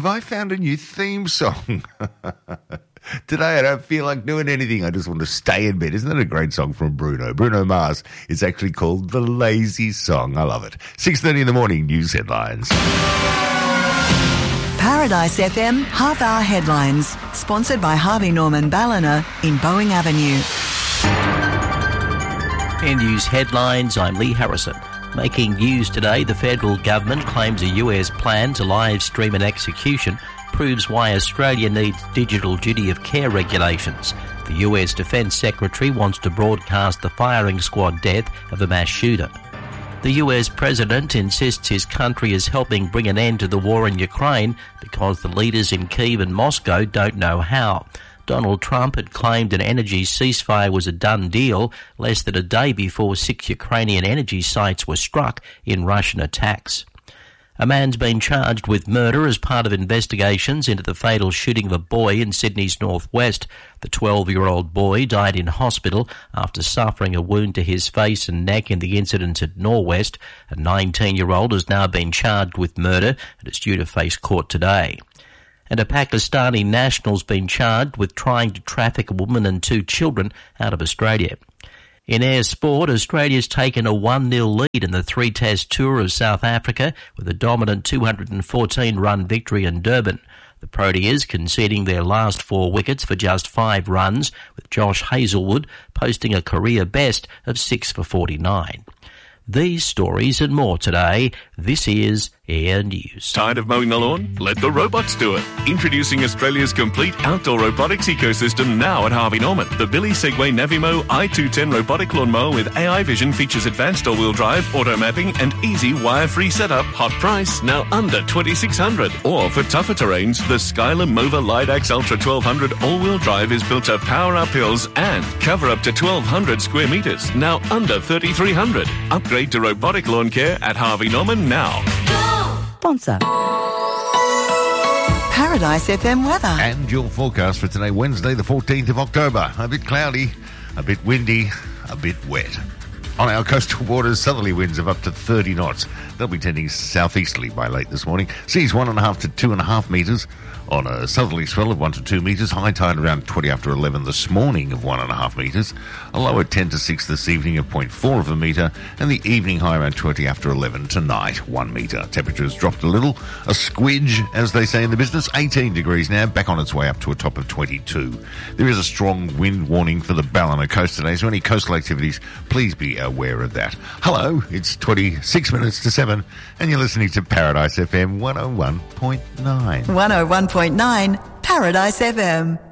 have I found a new theme song? Today I don't feel like doing anything. I just want to stay in bed. Isn't that a great song from Bruno? Bruno Mars. It's actually called The Lazy Song. I love it. 6:30 in the morning, news headlines. Paradise FM half-hour headlines. Sponsored by Harvey Norman Ballina in Boeing Avenue. In news headlines, I'm Lee Harrison. Making news today, the federal government claims a US plan to live stream an execution proves why Australia needs digital duty of care regulations. The US Defence Secretary wants to broadcast the firing squad death of a mass shooter. The US President insists his country is helping bring an end to the war in Ukraine because the leaders in Kyiv and Moscow don't know how. Donald Trump had claimed an energy ceasefire was a done deal less than a day before 6 Ukrainian energy sites were struck in Russian attacks. A man's been charged with murder as part of investigations into the fatal shooting of a boy in Sydney's northwest. The 12-year-old boy died in hospital after suffering a wound to his face and neck in the incident at Norwest. A 19-year-old has now been charged with murder and is due to face court today. And a Pakistani national's been charged with trying to traffic a woman and 2 children out of Australia. In air sport, Australia's taken a 1-0 lead in the 3-test tour of South Africa with a dominant 214-run victory in Durban. The Proteas conceding their last 4 wickets for just 5 runs, with Josh Hazlewood posting a career best of 6 for 49. These stories and more today. This is Air News. Tired of mowing the lawn? Let the robots do it. Introducing Australia's complete outdoor robotics ecosystem now at Harvey Norman. The Billy Segway Navimo i210 robotic lawnmower with AI vision features advanced all-wheel drive, auto mapping and easy wire-free setup. Hot price, now under $2,600. Or for tougher terrains, the Skyler Mova Lidax Ultra 1200 all-wheel drive is built to power up hills and cover up to 1,200 square metres, now under $3,300. Upgrade to robotic lawn care at Harvey Norman now. Sponsor. Paradise FM weather. And your forecast for today, Wednesday, the 14th of October. A bit cloudy, a bit windy, a bit wet. On our coastal waters, southerly winds of up to 30 knots. They'll be tending southeasterly by late this morning. Seas 1.5 to 2.5 metres. On a southerly swell of 1 to 2 metres. High tide around 20 after 11 this morning of 1.5 metres. A low at 10 to 6 this evening of 0.4 of a metre. And the evening high around 20 after 11 tonight, 1 metre. Temperatures dropped a little. A squidge, as they say in the business. 18 degrees now, back on its way up to a top of 22. There is a strong wind warning for the Ballina coast today, so any coastal activities, please be aware of that. Hello, it's 26 minutes to 7, and you're listening to Paradise FM 101.9. 101.9 Paradise FM.